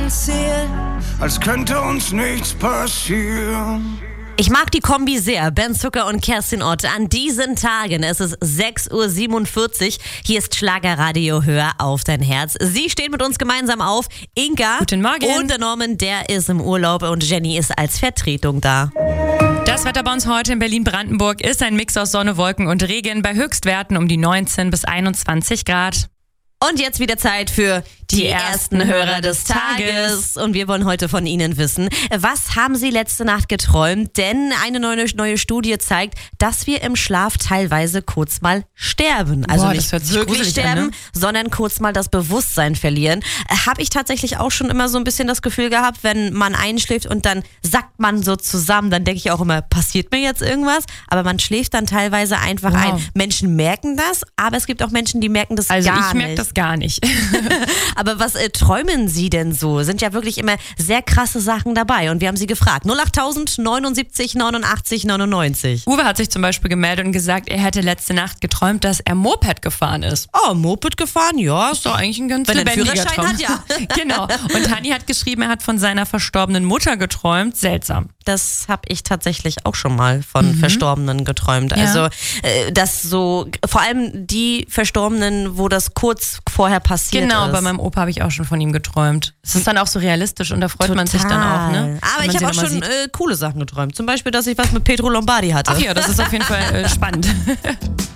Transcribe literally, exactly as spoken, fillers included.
ein Ziel, als könnte uns nichts passieren. Ich mag die Kombi sehr. Ben Zucker und Kerstin Ott. An diesen Tagen, es ist sechs Uhr siebenundvierzig. Hier ist Schlagerradio, hör auf dein Herz. Sie stehen mit uns gemeinsam auf. Inka. Guten Morgen. Und der Norman, der ist im Urlaub und Jenny ist als Vertretung da. Das Wetter bei uns heute in Berlin-Brandenburg ist ein Mix aus Sonne, Wolken und Regen bei Höchstwerten um die neunzehn bis einundzwanzig Grad. Und jetzt wieder Zeit für die, die ersten Hörer des Tages. Und wir wollen heute von Ihnen wissen, was haben Sie letzte Nacht geträumt? Denn eine neue, neue Studie zeigt, dass wir im Schlaf teilweise kurz mal sterben. Also Boah, nicht das wirklich sterben, an, ne? sondern kurz mal das Bewusstsein verlieren. Habe ich tatsächlich auch schon immer so ein bisschen das Gefühl gehabt, wenn man einschläft und dann sackt man so zusammen, dann denke ich auch immer, passiert mir jetzt irgendwas? Aber man schläft dann teilweise einfach wow. ein. Menschen merken das, aber es gibt auch Menschen, die merken das also gar nicht. Also ich merke das gar nicht. Aber was äh, träumen Sie denn so? Sind ja wirklich immer sehr krasse Sachen dabei. Und wir haben Sie gefragt. null acht neunundsiebzig neunundachtzig neunundneunzig. Uwe hat sich zum Beispiel gemeldet und gesagt, er hätte letzte Nacht geträumt, dass er Moped gefahren ist. Oh, Moped gefahren? Ja. Ist doch eigentlich ein ganz Wenn er einen lebendiger Führerschein Traum. hat, ja. Genau. Und Hanni hat geschrieben, er hat von seiner verstorbenen Mutter geträumt. Seltsam. Das habe ich tatsächlich auch schon mal von mhm. Verstorbenen geträumt. Ja. Also, äh, das so, vor allem die Verstorbenen, wo das kurz vorher passiert genau, ist. Genau, bei meinem Opa habe ich auch schon von ihm geträumt. Es ist dann auch so realistisch und da freut Total. man sich dann auch, ne? Aber ich habe auch schon äh, coole Sachen geträumt. Zum Beispiel, dass ich was mit Pedro Lombardi hatte. Ach ja, das ist auf jeden Fall äh, spannend.